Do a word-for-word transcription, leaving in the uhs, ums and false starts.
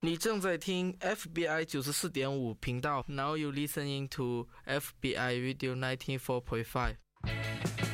你正在听 F B I 九十四点五频道。Now you listening to F B I Radio ninety four point five.